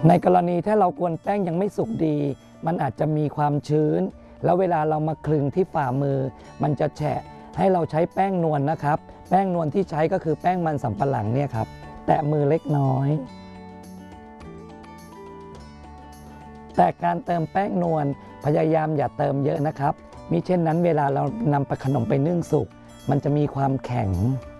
ในกรณีถ้าเรากวนแป้งยังไม่สุกดีมันอาจจะมีความชื้นแล้วเวลาเรามาคลึงที่ฝ่ามือมันจะแฉะให้เราใช้แป้งนวลนะครับแป้งนวลที่ใช้ก็คือแป้งมันสำปะหลังเนี่ยครับแตะมือเล็กน้อยแต่การเติมแป้งนวลพยายามอย่าเติมเยอะนะครับมิเช่นนั้นเวลาเรานำขนมไปนึ่งสุกมันจะมีความแข็ง